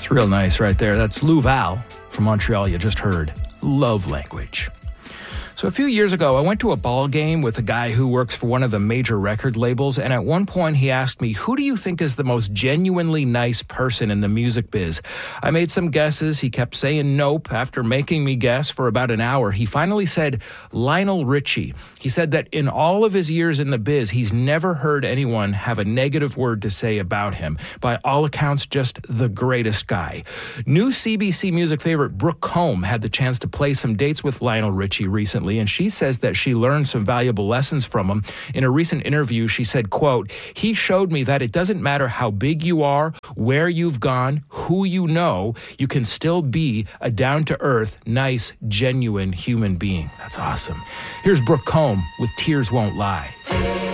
It's real nice right there. That's Lou Val from Montreal you just heard. Love Language. So a few years ago, I went to a ball game with a guy who works for one of the major record labels, and at one point he asked me, who do you think is the most genuinely nice person in the music biz? I made some guesses. He kept saying nope. After making me guess for about an hour, he finally said Lionel Richie. He said that in all of his years in the biz, he's never heard anyone have a negative word to say about him. By all accounts, just the greatest guy. New CBC music favorite Brooke Combe had the chance to play some dates with Lionel Richie recently, and she says that she learned some valuable lessons from him. In a recent interview, she said, quote, he showed me that it doesn't matter how big you are, where you've gone, who you know, you can still be a down-to-earth, nice, genuine human being. That's awesome. Here's Brooke Combe with Tears Won't Lie.